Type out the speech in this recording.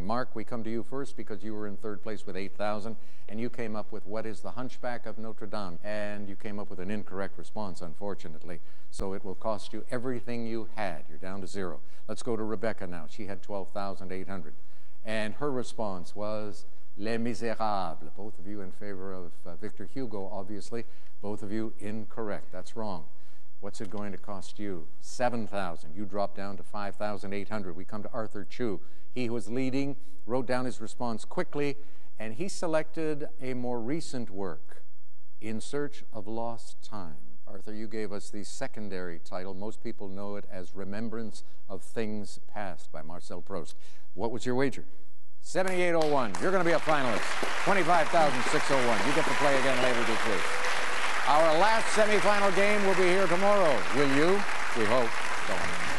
Mark, we come to you first because you were in third place with 8,000, and you came up with what is the Hunchback of Notre Dame, and you came up with an incorrect response, unfortunately. So it will cost you everything you had. You're down to 0. Let's go to Rebecca now. She had 12,800, and her response was Les Miserables. Both of you in favor of Victor Hugo, obviously. Both of you incorrect. That's wrong. What's it going to cost you? 7,000. You drop down to 5,800. We come to Arthur Chu. He was leading, wrote down his response quickly, and he selected a more recent work, In Search of Lost Time. Arthur, you gave us the secondary title. Most people know it as Remembrance of Things Past by Marcel Proust. What was your wager? 7801. You're going to be a finalist. 25,601. You get to play again later this week. Our last semifinal game will be here tomorrow. Will you? We hope. Go on.